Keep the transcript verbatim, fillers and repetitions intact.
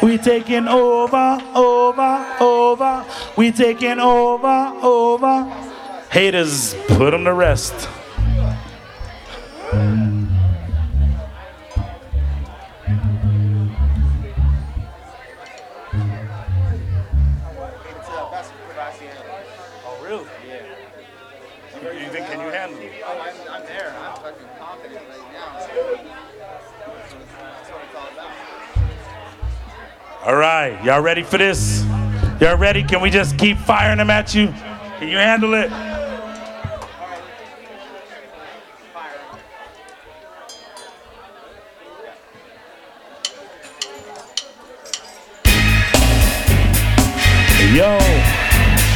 We taking over, over, over. We taking over, over. Haters, put them to rest. Oh, really? Yeah. You think, can you handle it? Oh, I'm, I'm there. I'm fucking confident right now. That's what it's all about. All right, y'all ready for this? Y'all ready? Can we just keep firing them at you? Can you handle it?